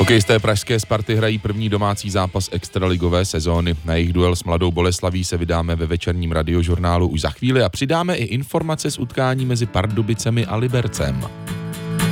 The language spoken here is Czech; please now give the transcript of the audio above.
Hokejisté pražské Sparty hrají první domácí zápas extraligové sezóny. Na jejich duel s Mladou Boleslaví se vydáme ve večerním radiožurnálu už za chvíli a přidáme i informace z utkání mezi Pardubicemi a Libercem.